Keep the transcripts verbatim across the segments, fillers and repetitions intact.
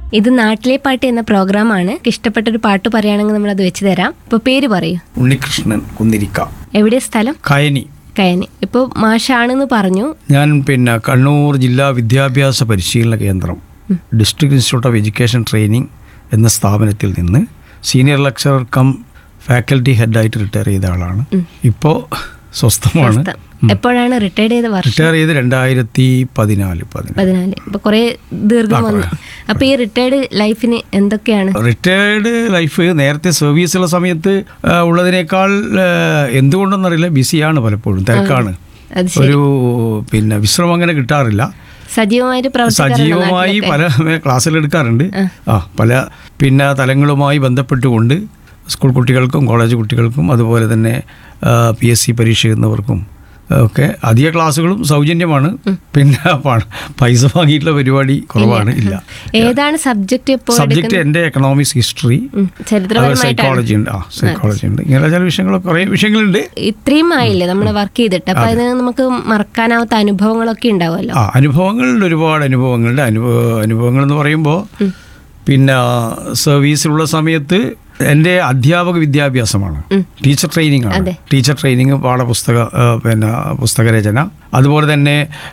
ഇത് നാട്ടിലെ പാട്ട് എന്ന പ്രോഗ്രാമാണ്. ഇഷ്ടപ്പെട്ടൊരു പാട്ട് പറയുകയാണെങ്കിൽ നമ്മൾ അത് വെച്ച് തരാം. ഇപ്പോൾ പേര് പറയൂ. ഉണ്ണികൃഷ്ണൻ കുന്തിരിക്ക. എവിടെ സ്ഥലം? കയനി. കയനി. ഇപ്പോൾ മാഷാണെന്ന് പറഞ്ഞു. ഞാൻ പിന്നെ കണ്ണൂർ ജില്ലാ വിദ്യാഭ്യാസ പരിശീലന കേന്ദ്രം district institute of education training എന്ന സ്ഥാപനത്തിൽ നിന്ന് senior lecturer come faculty ഹെഡായിട്ട് retire ചെയ്ത ആളാണ്. ഇപ്പോൾ സ്വസ്ഥമാണ്. എപ്പോഴാണ് റിട്ടയർഡ് ചെയ്ത വർഷം? റിട്ടയർ ചെയ്ത് രണ്ടായിരത്തി പതിനാല് പതിനാല് ഇപ്പൊ കുറെ ദീർഘം വന്നു. അപ്പൊ ഈ റിട്ടയർഡ് ലൈഫിന് എന്തൊക്കെയാണ്? റിട്ടയർഡ് ലൈഫ് നേരത്തെ സർവീസുള്ള സമയത്ത് ഉള്ളതിനേക്കാൾ എന്തുകൊണ്ടെന്നറിയില്ല, ബിസിയാണ്, പലപ്പോഴും തിരക്കാണ്. ഒരു പിന്നെ വിശ്രമം അങ്ങനെ കിട്ടാറില്ല. സജീവമായിട്ട് സജീവമായി പല ക്ലാസ്സിലെടുക്കാറുണ്ട്. ആ പല പിന്നെ തലങ്ങളുമായി ബന്ധപ്പെട്ടുകൊണ്ട് സ്കൂൾ കുട്ടികൾക്കും കോളേജ് കുട്ടികൾക്കും അതുപോലെ തന്നെ പി എസ് സി പരീക്ഷ എഴുതുന്നവർക്കും ഒക്കെ അധിക ക്ലാസ്സുകളും സൗജന്യമാണ്. പിന്നെ പൈസ വാങ്ങിയിട്ടുള്ള പരിപാടി കുറവാണ്. ഇല്ല. ഏതാണ് സബ്ജക്ട്? സബ്ജക്ട് എൻ്റെ എക്കണോമിക്സ്, ഹിസ്റ്ററി, സൈക്കോളജി ഉണ്ട്. ആ സൈക്കോളജി ഉണ്ട്. ഇങ്ങനെ ചില വിഷയങ്ങൾ കുറേ വിഷയങ്ങളുണ്ട്. ഇത്രയും ആയില്ലേ നമ്മൾ വർക്ക് ചെയ്തിട്ട്? അപ്പൊ അതിന് നമുക്ക് മറക്കാനാവാത്ത അനുഭവങ്ങളൊക്കെ ഉണ്ടാവുമല്ലോ. ആ അനുഭവങ്ങളുണ്ട്, ഒരുപാട് അനുഭവങ്ങളുണ്ട്. അനുഭവ അനുഭവങ്ങൾ എന്ന് പറയുമ്പോൾ പിന്നെ സർവീസിലുള്ള സമയത്ത് എൻ്റെ അധ്യാപക വിദ്യാഭ്യാസമാണ്, ടീച്ചർ ട്രെയിനിങ് ആണ്. ടീച്ചർ ട്രെയിനിങ്, പാഠപുസ്തക പിന്നെ പുസ്തകരചന, അതുപോലെ തന്നെ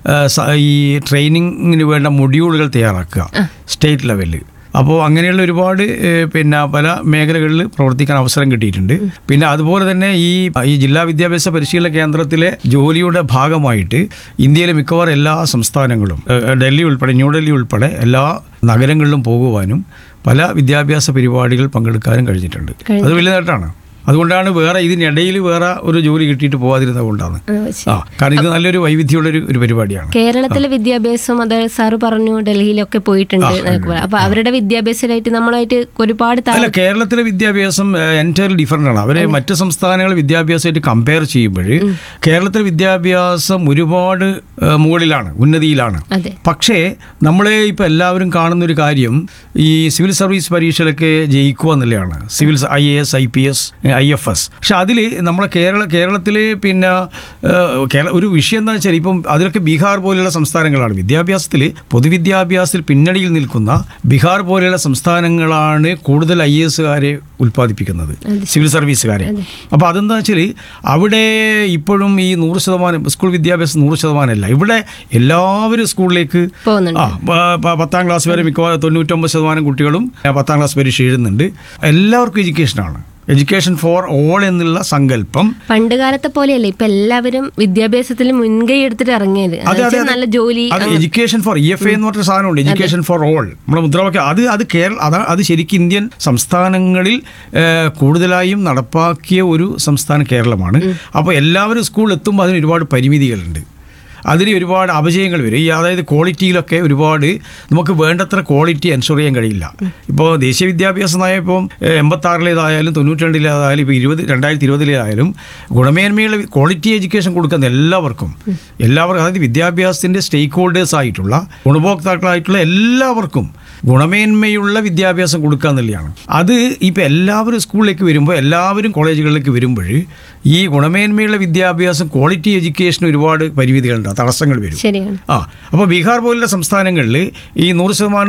ഈ ട്രെയിനിങ്ങിന് വേണ്ട മൊഡ്യൂളുകൾ തയ്യാറാക്കുക സ്റ്റേറ്റ് ലെവലിൽ. അപ്പോൾ അങ്ങനെയുള്ള ഒരുപാട് പിന്നെ പല മേഖലകളിൽ പ്രവർത്തിക്കാൻ അവസരം കിട്ടിയിട്ടുണ്ട്. പിന്നെ അതുപോലെ തന്നെ ഈ ഈ ജില്ലാ വിദ്യാഭ്യാസ പരിശീലന കേന്ദ്രത്തിലെ ജോലിയുടെ ഭാഗമായിട്ട് ഇന്ത്യയിലെ മിക്കവാറും എല്ലാ സംസ്ഥാനങ്ങളും, ഡൽഹി ഉൾപ്പെടെ, ന്യൂഡൽഹി ഉൾപ്പെടെ എല്ലാ നഗരങ്ങളിലും പോകുവാനും പല വിദ്യാഭ്യാസ പരിപാടികൾ പങ്കെടുക്കാനും കഴിഞ്ഞിട്ടുണ്ട്. അത് വലിയ നേട്ടമാണ്. അതുകൊണ്ടാണ് വേറെ ഇതിനിടയിൽ വേറെ ഒരു ജോലി കിട്ടിയിട്ട് പോകാതിരുന്നത് കൊണ്ടാണ്. ആ കാരണം ഇത് നല്ലൊരു വൈവിധ്യമുള്ളൊരു ഒരു പരിപാടിയാണ്. കേരളത്തിലെ വിദ്യാഭ്യാസം, അതായത് സാറ് പറഞ്ഞു ഡൽഹിയിലൊക്കെ പോയിട്ടുണ്ട്. അപ്പൊ അവരുടെ വിദ്യാഭ്യാസമായിട്ട് നമ്മളായിട്ട് ഒരുപാട് അല്ല, കേരളത്തിലെ വിദ്യാഭ്യാസം എൻറ്റയർലി ഡിഫറൻ്റ് ആണ്. അവരെ മറ്റ് സംസ്ഥാനങ്ങളെ വിദ്യാഭ്യാസമായിട്ട് കമ്പയർ ചെയ്യുമ്പോൾ കേരളത്തിലെ വിദ്യാഭ്യാസം ഒരുപാട് മുകളിലാണ്, ഉന്നതിയിലാണ്. പക്ഷേ നമ്മളെ ഇപ്പം എല്ലാവരും കാണുന്നൊരു കാര്യം ഈ സിവിൽ സർവീസ് പരീക്ഷയിലൊക്കെ ജയിക്കുക എന്നുള്ളതാണ്. Civil I A S, I P S, I F S. പക്ഷെ അതിൽ നമ്മളെ കേരള കേരളത്തിൽ പിന്നെ കേരള ഒരു വിഷയം എന്താ വെച്ചാൽ ഇപ്പം അതിലൊക്കെ ബീഹാർ പോലെയുള്ള സംസ്ഥാനങ്ങളാണ് വിദ്യാഭ്യാസത്തിൽ, പൊതുവിദ്യാഭ്യാസത്തിൽ പിന്നണിയിൽ നിൽക്കുന്ന ബീഹാർ പോലെയുള്ള സംസ്ഥാനങ്ങളാണ് കൂടുതൽ ഐ എ എസുകാരെ ഉൽപ്പാദിപ്പിക്കുന്നത്, സിവിൽ സർവീസുകാരെ. അപ്പോൾ അതെന്താ വെച്ചാൽ അവിടെ ഇപ്പോഴും ഈ നൂറ് ശതമാനം സ്കൂൾ വിദ്യാഭ്യാസം നൂറ് ശതമാനമല്ല. ഇവിടെ എല്ലാവരും സ്കൂളിലേക്ക് ആ പത്താം ക്ലാസ് വരെ മിക്കവാറും തൊണ്ണൂറ്റൊമ്പത് ശതമാനം കുട്ടികളും പത്താം ക്ലാസ് പരീക്ഷ എഴുതുന്നുണ്ട്. എല്ലാവർക്കും എഡ്യൂക്കേഷനാണ്. എഡ്യൂക്കേഷൻ ഫോർ ഓൾ എന്നുള്ള സങ്കല്പം പണ്ട് കാലത്തെ പോലെയല്ല. ഇപ്പൊ എല്ലാവരും വിദ്യാഭ്യാസത്തിൽ മുൻകൈ എടുത്തിട്ട് ഇറങ്ങിയത് നല്ല ജോലി. അത് education for E F A എന്ന് പറഞ്ഞ സാധനമുണ്ട്, എഡ്യൂക്കേഷൻ ഫോർ ഓൾ. നമ്മുടെ മുദ്രാവാക്യം അത് അത് കേരള അതാണ്. അത് ശരിക്കും ഇന്ത്യൻ സംസ്ഥാനങ്ങളിൽ കൂടുതലായും നടപ്പാക്കിയ ഒരു സംസ്ഥാനം കേരളമാണ്. അപ്പോൾ എല്ലാവരും സ്കൂളിൽ എത്തുമ്പോൾ അതിന് ഒരുപാട് പരിമിതികളുണ്ട്, അതിന് ഒരുപാട് അപജയങ്ങൾ വരും. ഈ അതായത് ക്വാളിറ്റിയിലൊക്കെ ഒരുപാട് നമുക്ക് വേണ്ടത്ര ക്വാളിറ്റി എൻഷുർ ചെയ്യാൻ കഴിയില്ല. ഇപ്പോൾ ദേശീയ വിദ്യാഭ്യാസ നയം ഇപ്പം എൺപത്താറിലേതായാലും തൊണ്ണൂറ്റി രണ്ടിലേതായാലും ഇപ്പോൾ ഇരുപത് രണ്ടായിരത്തി ഇരുപതിലേതായാലും ഗുണമേന്മയുള്ള ക്വാളിറ്റി എഡ്യൂക്കേഷൻ കൊടുക്കുന്ന എല്ലാവർക്കും എല്ലാവർക്കും അതായത് വിദ്യാഭ്യാസത്തിൻ്റെ സ്റ്റേക്ക് ഹോൾഡേഴ്സ് ആയിട്ടുള്ള ഗുണഭോക്താക്കളായിട്ടുള്ള എല്ലാവർക്കും ഗുണമേന്മയുള്ള വിദ്യാഭ്യാസം കൊടുക്കുക എന്നുള്ളതാണ്. അത് ഇപ്പോൾ എല്ലാവരും സ്കൂളിലേക്ക് വരുമ്പോൾ, എല്ലാവരും കോളേജുകളിലേക്ക് വരുമ്പോൾ ഈ ഗുണമേന്മയുള്ള വിദ്യാഭ്യാസം, ക്വാളിറ്റി എഡ്യൂക്കേഷന് ഒരുപാട് പരിമിതികളുണ്ട്, തടസ്സങ്ങൾ വരും. ആ അപ്പോൾ ബീഹാർ പോലുള്ള സംസ്ഥാനങ്ങളിൽ ഈ നൂറ് ശതമാനം